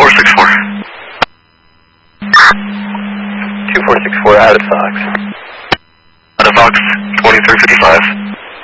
2464. 2464 out of Fox. Out of Fox, 2355.